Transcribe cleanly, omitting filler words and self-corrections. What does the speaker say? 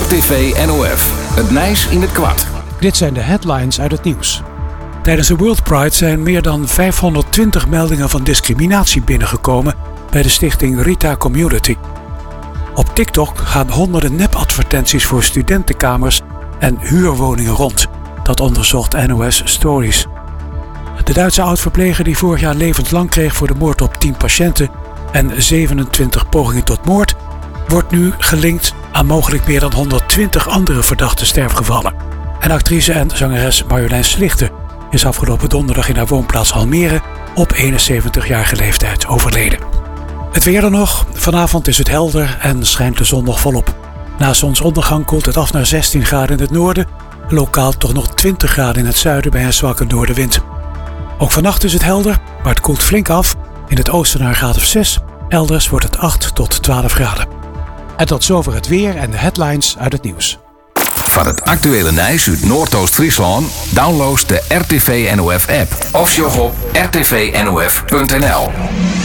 RTV NOF. Het Nijs in het kwart. Dit zijn de headlines uit het nieuws. Tijdens de World Pride zijn meer dan 520 meldingen van discriminatie binnengekomen bij de stichting Rita Community. Op TikTok gaan honderden nepadvertenties voor studentenkamers en huurwoningen rond. Dat onderzocht NOS Stories. De Duitse oud-verpleger die vorig jaar levenslang kreeg voor de moord op 10 patiënten en 27 pogingen tot moord, wordt nu gelinkt aan mogelijk meer dan 120 andere verdachte sterfgevallen. En actrice en zangeres Marjolein Slichter is afgelopen donderdag in haar woonplaats Almere op 71-jarige leeftijd overleden. Het weer dan nog. Vanavond is het helder en schijnt de zon nog volop. Na zonsondergang koelt het af naar 16 graden in het noorden, lokaal toch nog 20 graden in het zuiden bij een zwakke noordenwind. Ook vannacht is het helder, maar het koelt flink af. In het oosten naar een graad of 6, elders wordt het 8 tot 12 graden. En tot zover het weer en de headlines uit het nieuws. Van het actuele Nijs uit Noordoost-Friesland download de RTV NOF app of sjog op rtvnof.nl.